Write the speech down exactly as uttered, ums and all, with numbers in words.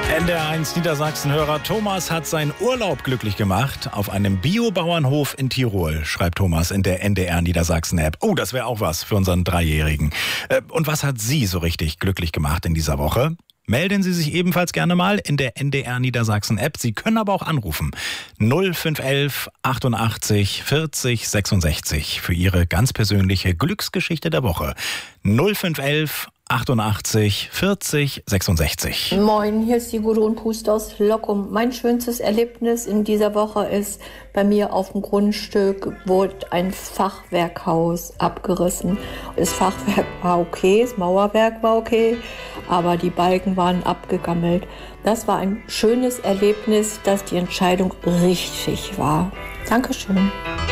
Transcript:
N D R eins Niedersachsen-Hörer Thomas hat seinen Urlaub glücklich gemacht auf einem Biobauernhof in Tirol, schreibt Thomas in der N D R Niedersachsen-App. Oh, das wäre auch was für unseren Dreijährigen. Und was hat Sie so richtig glücklich gemacht in dieser Woche? Melden Sie sich ebenfalls gerne mal in der N D R Niedersachsen-App. Sie können aber auch anrufen. null fünf elf achtundachtzig vierzig sechsundsechzig für Ihre ganz persönliche Glücksgeschichte der Woche. null fünf elf achtundachtzig vierzig sechsundsechzig. Moin, hier ist die Gudrun Pust aus Lockum. Mein schönstes Erlebnis in dieser Woche ist, bei mir auf dem Grundstück wurde ein Fachwerkhaus abgerissen. Das Fachwerk war okay, das Mauerwerk war okay, aber die Balken waren abgegammelt. Das war ein schönes Erlebnis, dass die Entscheidung richtig war. Dankeschön.